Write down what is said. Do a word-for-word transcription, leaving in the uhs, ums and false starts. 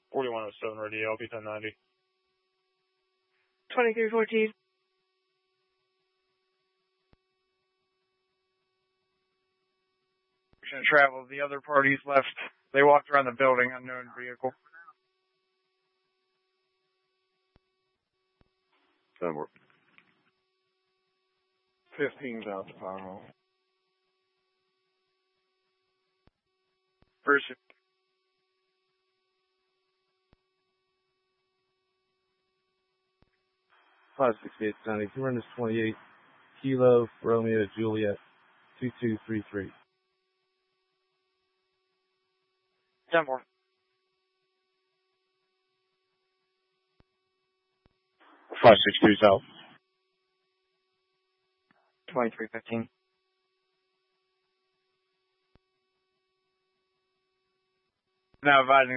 forty-one oh seven ready, L P ten ninety. twenty-three fourteen. Travel. The other parties left. They walked around the building, unknown vehicle. Somewhere. fifteen's out the power. First. five sixty-eight ninety. Two runners twenty-eight. Kilo Romeo Juliet two two three three. ten more. five six two South. twenty-three fifteen. Now advising